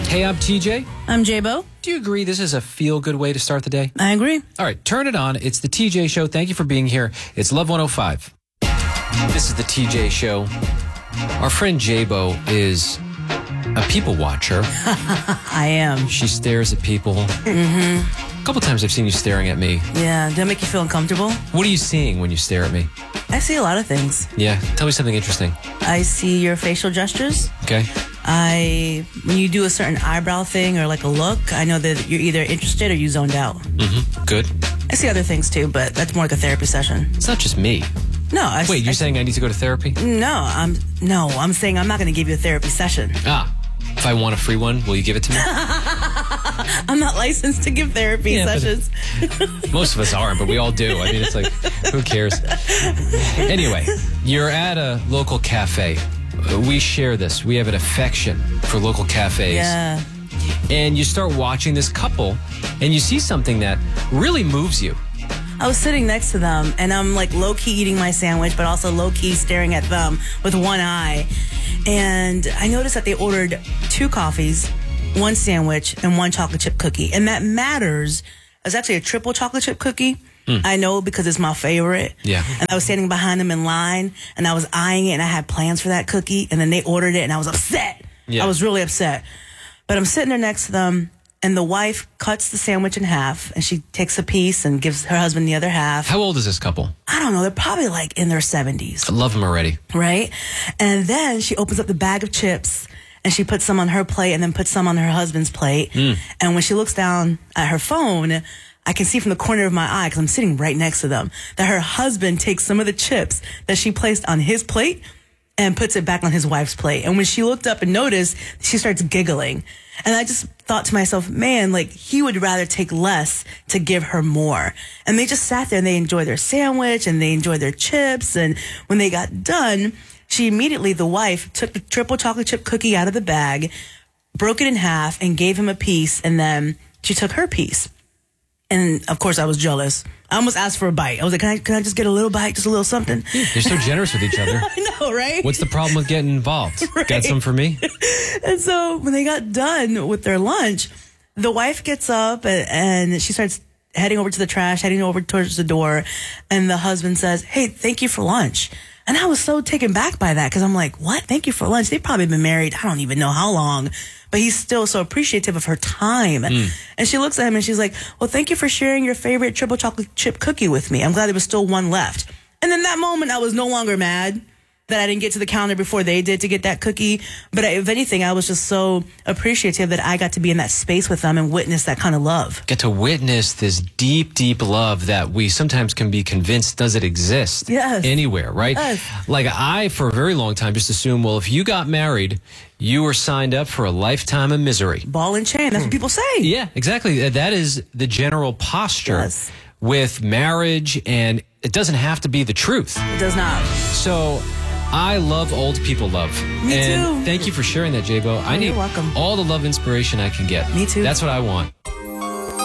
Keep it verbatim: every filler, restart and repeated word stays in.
Hey, I'm T J. I'm J-Bo. Do you agree this is a feel-good way to start the day? I agree. All right, turn it on. It's the T J Show. Thank you for being here. It's Love one oh five. This is the T J Show. Our friend J-Bo is a people watcher. I am. She stares at people. Mm-hmm. A couple times I've seen you staring at me. Yeah, does that make you feel uncomfortable? What are you seeing when you stare at me? I see a lot of things. Yeah, tell me something interesting. I see your facial gestures. Okay. I, when you do a certain eyebrow thing or like a look, I know that you're either interested or you zoned out. Mm-hmm. Good. I see other things too, but that's more like a therapy session. It's not just me. No, I Wait, you're I, saying I need to go to therapy? No, I'm no, I'm saying I'm not going to give you a therapy session. Ah, if I want a free one, will you give it to me? I'm not licensed to give therapy Yeah, sessions. Most of us aren't, but we all do. I mean, it's like, who cares? Anyway, you're at a local cafe. Uh, We share this. We have an affection for local cafes. Yeah. And you start watching this couple, and you see something that really moves you. I was sitting next to them, and I'm like low-key eating my sandwich, but also low-key staring at them with one eye. And I noticed that they ordered two coffees, one sandwich, and one chocolate chip cookie. And that matters. It's actually a triple chocolate chip cookie. Mm. I know because it's my favorite. Yeah. And I was standing behind them in line, and I was eyeing it, and I had plans for that cookie. And then they ordered it, and I was upset. Yeah. I was really upset. But I'm sitting there next to them, and the wife cuts the sandwich in half, and she takes a piece and gives her husband the other half. How old is this couple? I don't know. They're probably like in their seventies. I love them already. Right? And then she opens up the bag of chips, and she puts some on her plate and then puts some on her husband's plate. Mm. And when she looks down at her phone, I can see from the corner of my eye, because I'm sitting right next to them, that her husband takes some of the chips that she placed on his plate and puts it back on his wife's plate. And when she looked up and noticed, she starts giggling. And I just thought to myself, man, like, he would rather take less to give her more. And they just sat there and they enjoyed their sandwich and they enjoyed their chips. And when they got done, she immediately, the wife, took the triple chocolate chip cookie out of the bag, broke it in half, and gave him a piece. And then she took her piece. And of course, I was jealous. I almost asked for a bite. I was like, can I, can I just get a little bite, just a little something? You're so generous with each other. I know, right? What's the problem with getting involved? Right. Got some for me? And so when they got done with their lunch, the wife gets up and, and she starts heading over to the trash, heading over towards the door. And the husband says, hey, thank you for lunch. And I was so taken back by that because I'm like, what? Thank you for lunch. They've probably been married, I don't even know how long. But he's still so appreciative of her time. Mm. And she looks at him and she's like, well, thank you for sharing your favorite triple chocolate chip cookie with me. I'm glad there was still one left. And in that moment, I was no longer mad that I didn't get to the counter before they did to get that cookie. But if anything, I was just so appreciative that I got to be in that space with them and witness that kind of love. Get to witness this deep, deep love that we sometimes can be convinced doesn't exist yes. anywhere, right? Yes. Like I, for a very long time, just assumed, well, if you got married, you were signed up for a lifetime of misery. Ball and chain, that's what people say. Yeah, exactly. That is the general posture yes. with marriage, and it doesn't have to be the truth. It does not. So I love old people love. Me and too. Thank you for sharing that, J-Bo. Oh, I need you're welcome. all the love inspiration I can get. Me too. That's what I want.